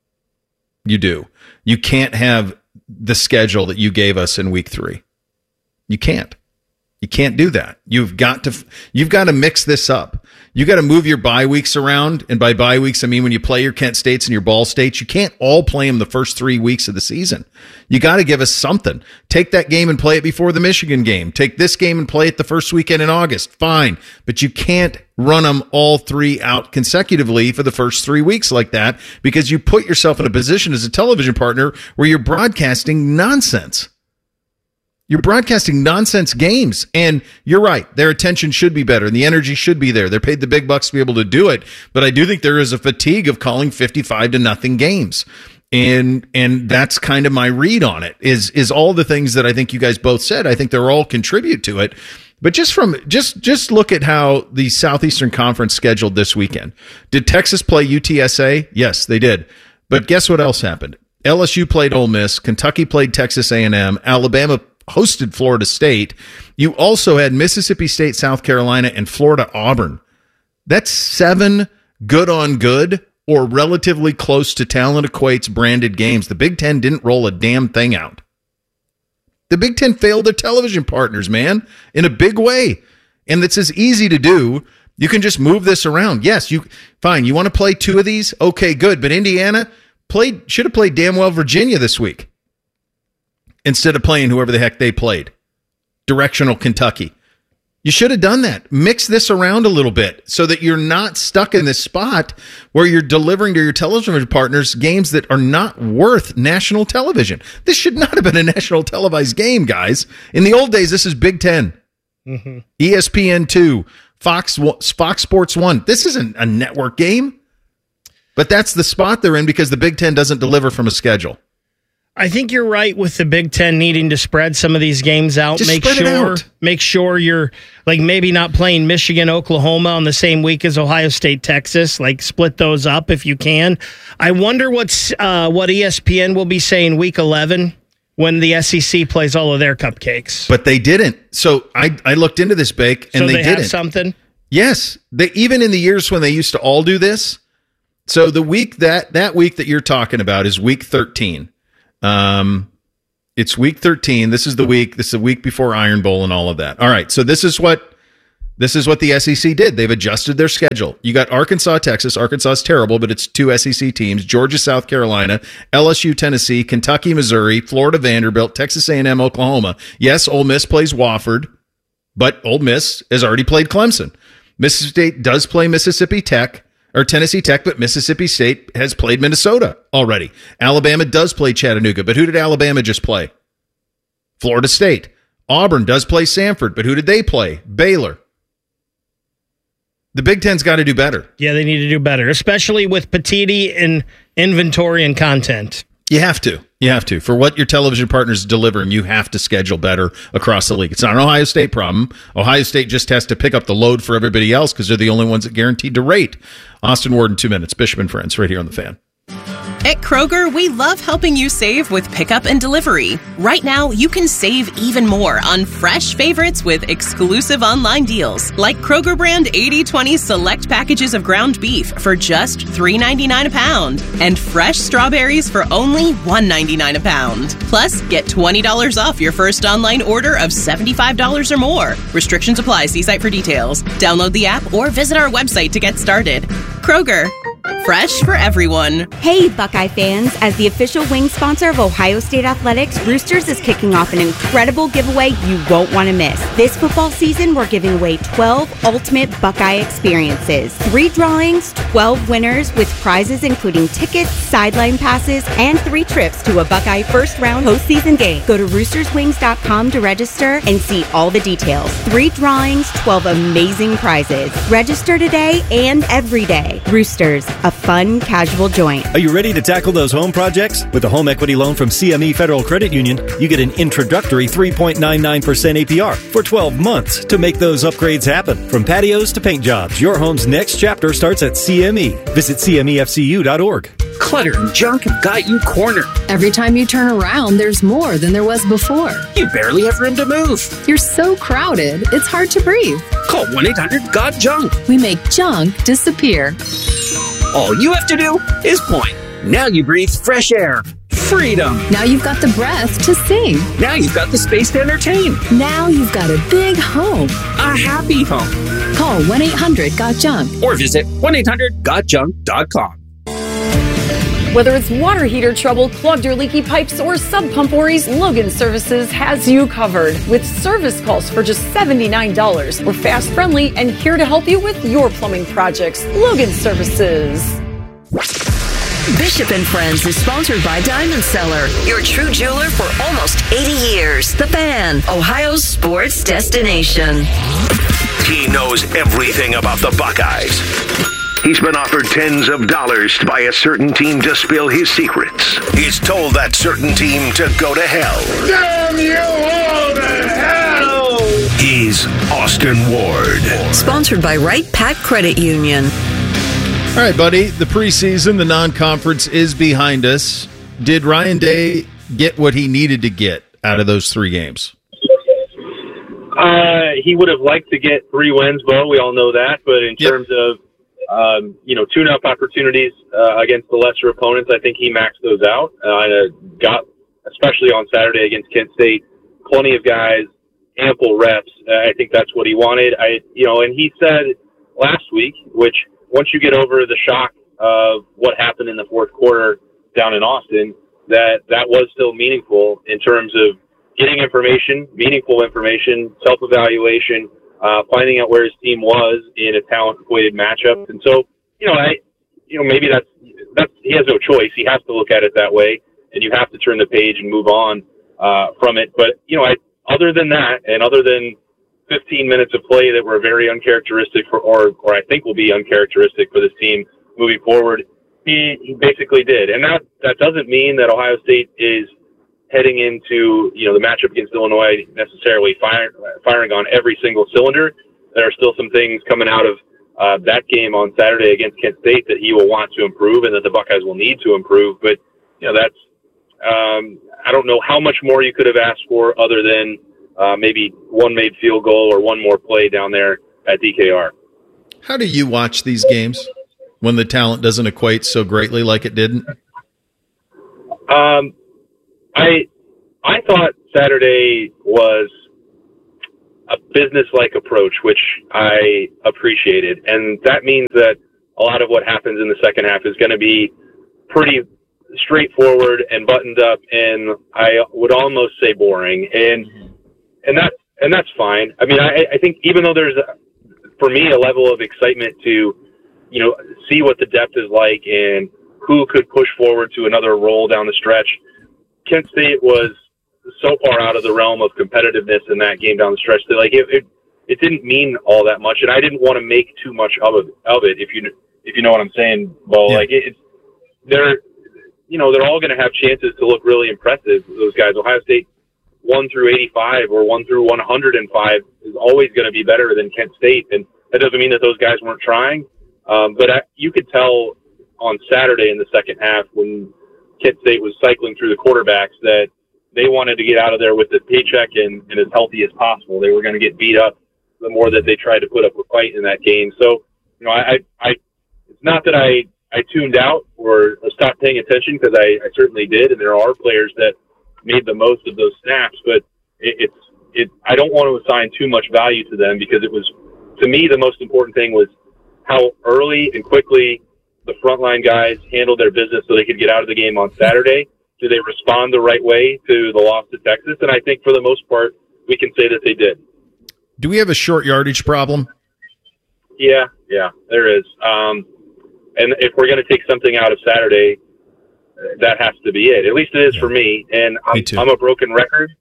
You do. You can't have the schedule that you gave us in week 3. You can't. You can't do that. You've got to mix this up. You got to move your bye weeks around. And by bye weeks, I mean when you play your Kent States and your Ball States, you can't all play them the first 3 weeks of the season. You got to give us something. Take that game and play it before the Michigan game. Take this game and play it the first weekend in August. Fine. But you can't run them all 3 out consecutively for the first 3 weeks like that, because you put yourself in a position as a television partner where you're broadcasting nonsense. You're broadcasting nonsense games, and you're right. Their attention should be better, and the energy should be there. They're paid the big bucks to be able to do it, but I do think there is a fatigue of calling 55-0 games, and that's kind of my read on it. Is all the things that I think you guys both said. I think they're all contribute to it, but just look at how the Southeastern Conference scheduled this weekend. Did Texas play UTSA? Yes, they did. But guess what else happened? LSU played Ole Miss. Kentucky played Texas A&M. Alabama hosted Florida State. You also had Mississippi State, South Carolina, and Florida Auburn. That's 7 good on good or relatively close to talent equates branded games. The Big Ten didn't roll a damn thing out. The Big Ten failed their television partners, man, in a big way. And it's as easy to do. You can just move this around. Yes, fine. You want to play 2 of these? Okay, good. But Indiana should have played damn well Virginia this week, instead of playing whoever the heck they played. Directional Kentucky. You should have done that. Mix this around a little bit so that you're not stuck in this spot where you're delivering to your television partners games that are not worth national television. This should not have been a national televised game, guys. In the old days, this is Big Ten, ESPN 2, Fox Sports 1. This isn't a network game, but that's the spot they're in because the Big Ten doesn't deliver from a schedule. I think you're right with the Big Ten needing to spread some of these games out. Just spread it out. Make sure you're like maybe not playing Michigan, Oklahoma on the same week as Ohio State, Texas. Like split those up if you can. I wonder what ESPN will be saying week 11 when the SEC plays all of their cupcakes. But they didn't. So I looked into this, Bake, and so they didn't. Have something. Yes, even in the years when they used to all do this. So the week that week that you're talking about is week 13. It's week 13. This is the week before Iron Bowl and all of that. All right. So this is what the SEC did. They've adjusted their schedule. You got Arkansas, Texas. Arkansas is terrible, but it's 2 SEC teams. Georgia, South Carolina, LSU, Tennessee, Kentucky, Missouri, Florida, Vanderbilt, Texas A&M, Oklahoma. Yes, Ole Miss plays Wofford, but Ole Miss has already played Clemson. Mississippi State does play Mississippi Tech. Or Tennessee Tech, but Mississippi State has played Minnesota already. Alabama does play Chattanooga, but who did Alabama just play? Florida State. Auburn does play Samford, but who did they play? Baylor. The Big Ten's got to do better. Yeah, they need to do better, especially with Petiti in inventory and content. You have to. You have to. For what your television partner's delivering, you have to schedule better across the league. It's not an Ohio State problem. Ohio State just has to pick up the load for everybody else because they're the only ones that guaranteed to rate. Austin Ward in 2 minutes. Bishop and Friends right here on The Fan. At Kroger, we love helping you save with pickup and delivery. Right now, you can save even more on fresh favorites with exclusive online deals, like Kroger brand 80/20 select packages of ground beef for just $3.99 a pound, and fresh strawberries for only $1.99 a pound. Plus, get $20 off your first online order of $75 or more. Restrictions apply. See site for details. Download the app or visit our website to get started. Kroger. Fresh for everyone. Hey, Buckeye fans. As the official wing sponsor of Ohio State Athletics, Roosters is kicking off an incredible giveaway you won't want to miss. This football season, we're giving away 12 ultimate Buckeye experiences. 3 drawings, 12 winners with prizes including tickets, sideline passes, and 3 trips to a Buckeye first-round postseason game. Go to roosterswings.com to register and see all the details. 3 drawings, 12 amazing prizes. Register today and every day. Roosters, a fun, casual joint. Are you ready to tackle those home projects? With a home equity loan from CME Federal Credit Union, you get an introductory 3.99% APR for 12 months to make those upgrades happen. From patios to paint jobs, your home's next chapter starts at CME. Visit CMEFCU.org. Clutter and junk have got you cornered. Every time you turn around, there's more than there was before. You barely have room to move. You're so crowded, it's hard to breathe. Call 1-800-GOT-JUNK. We make junk disappear. All you have to do is point. Now you breathe fresh air. Freedom. Now you've got the breath to sing. Now you've got the space to entertain. Now you've got a big home. A happy home. Call 1-800-GOT-JUNK. Or visit 1-800-GOT-JUNK.com. Whether it's water heater trouble, clogged or leaky pipes, or sub pump worries, Logan Services has you covered. With service calls for just $79. We're fast, friendly, and here to help you with your plumbing projects. Logan Services. Bishop and Friends is sponsored by Diamond Seller, your true jeweler for almost 80 years. The Fan, Ohio's sports destination. He knows everything about the Buckeyes. He's been offered tens of dollars by a certain team to spill his secrets. He's told that certain team to go to hell. Damn you all to hell! He's Austin Ward. Sponsored by Wright Pat Credit Union. All right, buddy. The preseason, the non-conference is behind us. Did Ryan Day get what he needed to get out of those 3 games? He would have liked to get 3 wins, Bo. We all know that. But in terms of tune-up opportunities against the lesser opponents, I think he maxed those out. Got, especially on Saturday against Kent State, plenty of guys, ample reps. I think that's what he wanted. And he said last week, which once you get over the shock of what happened in the fourth quarter down in Austin, that was still meaningful in terms of getting information, meaningful information, self-evaluation, finding out where his team was in a talent-weighted matchup. And so, maybe that's he has no choice. He has to look at it that way, and you have to turn the page and move on from it. But, other than that, and other than 15 minutes of play that were very uncharacteristic or I think will be uncharacteristic for this team moving forward, he basically did. And that doesn't mean that Ohio State is heading into, the matchup against Illinois necessarily firing on every single cylinder. There are still some things coming out of that game on Saturday against Kent State that he will want to improve and that the Buckeyes will need to improve. But, that's I don't know how much more you could have asked for other than maybe one made field goal or one more play down there at DKR. How do you watch these games when the talent doesn't equate so greatly like it didn't? I thought Saturday was a business-like approach, which I appreciated. And that means that a lot of what happens in the second half is going to be pretty straightforward and buttoned up, and I would almost say boring. And that's fine. I mean, I think even though there's, for me, a level of excitement to, see what the depth is like and who could push forward to another role down the stretch, Kent State was so far out of the realm of competitiveness in that game down the stretch that it didn't mean all that much, and I didn't want to make too much of it. If you know what I'm saying, Bo. Yeah. They're all going to have chances to look really impressive. Those guys, Ohio State 1 through 85 or 1 through 105 is always going to be better than Kent State, and that doesn't mean that those guys weren't trying. But you could tell on Saturday in the second half when Kent State was cycling through the quarterbacks that they wanted to get out of there with the paycheck and as healthy as possible. They were going to get beat up the more that they tried to put up a fight in that game. So, it's not that I tuned out or stopped paying attention, because I certainly did, and there are players that made the most of those snaps, but I don't want to assign too much value to them, because it was, to me, the most important thing was how early and quickly the frontline guys handled their business so they could get out of the game on Saturday. Did they respond the right way to the loss to Texas? And I think for the most part, we can say that they did. Do we have a short yardage problem? Yeah, there is. And if we're going to take something out of Saturday, that has to be it. At least it is for me. And I'm a broken record.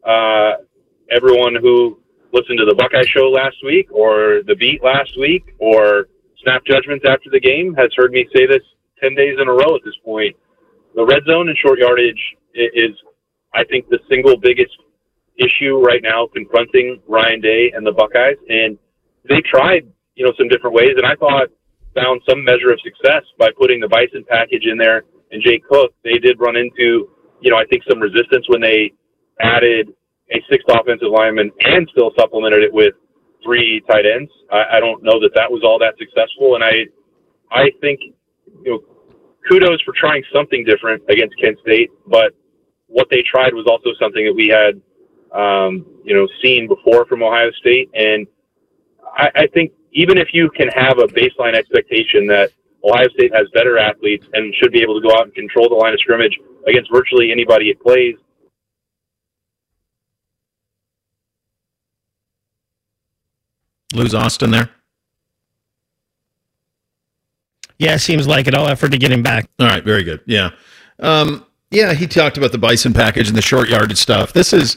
Everyone who listened to the Buckeye Show last week or the Beat last week or Snap Judgments after the game has heard me say this 10 days in a row at this point. The red zone and short yardage is, I think, the single biggest issue right now confronting Ryan Day and the Buckeyes. And they tried, some different ways, and I thought found some measure of success by putting the Bison package in there and Jake Cook. They did run into, I think some resistance when they added a sixth offensive lineman and still supplemented it with 3 tight ends. I don't know that was all that successful, and I think, kudos for trying something different against Kent State, but what they tried was also something that we had, seen before from Ohio State. And I think even if you can have a baseline expectation that Ohio State has better athletes and should be able to go out and control the line of scrimmage against virtually anybody it plays. Lose Austin there? Yeah, seems like it. I'll effort to get him back. All right, very good. Yeah. He talked about the Bison package and the short yardage stuff. This is.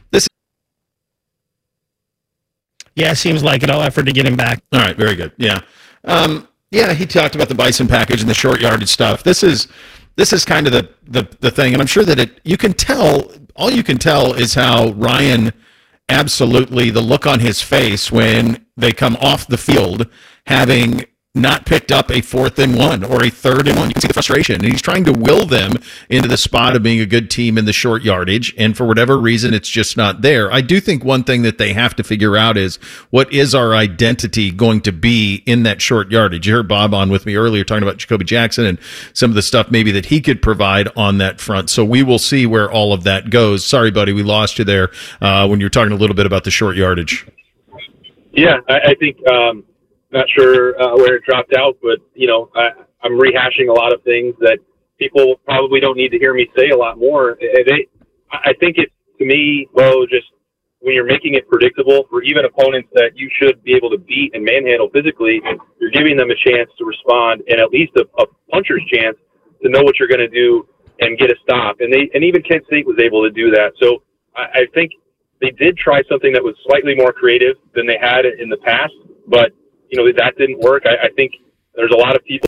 Yeah, seems like it. I'll effort to get him back. All right, very good. Yeah. He talked about the Bison package and the short yardage stuff. This is kind of the thing, and I'm sure that all you can tell is how Ryan, absolutely, the look on his face when they come off the field having not picked up a 4th and 1 or a 3rd and 1. You can see the frustration. And he's trying to will them into the spot of being a good team in the short yardage. And for whatever reason, it's just not there. I do think one thing that they have to figure out is, what is our identity going to be in that short yardage? You heard Bob on with me earlier talking about Jacoby Jackson and some of the stuff maybe that he could provide on that front. So we will see where all of that goes. Sorry, buddy, we lost you there when you were talking a little bit about the short yardage. Yeah, I think not sure where it dropped out, but, I'm rehashing a lot of things that people probably don't need to hear me say a lot more. I think it's, to me, just when you're making it predictable for even opponents that you should be able to beat and manhandle physically, you're giving them a chance to respond and at least a puncher's chance to know what you're going to do and get a stop. And even Kent State was able to do that. So I think they did try something that was slightly more creative than they had in the past, but that didn't work. I think there's a lot of people.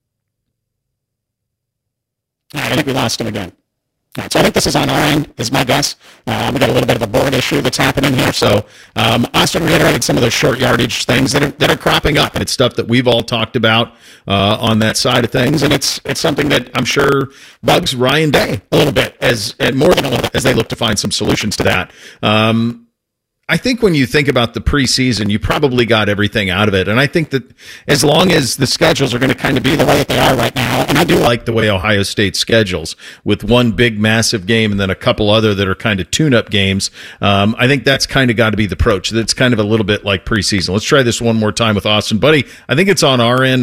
I think we lost him again. Right, so I think this is on our end, is my guess. We got a little bit of a board issue that's happening here. So Austin reiterated some of those short yardage things that are cropping up. And it's stuff that we've all talked about on that side of things. And it's something that I'm sure bugs Ryan Day a little bit, and more than a little bit, as they look to find some solutions to that. I think when you think about the preseason, you probably got everything out of it. And I think that as long as the schedules are going to kind of be the way that they are right now, and I do like the way Ohio State schedules with one big massive game and then a couple other that are kind of tune-up games, I think that's kind of got to be the approach. That's kind of a little bit like preseason. Let's try this one more time with Austin. Buddy, I think it's on our end.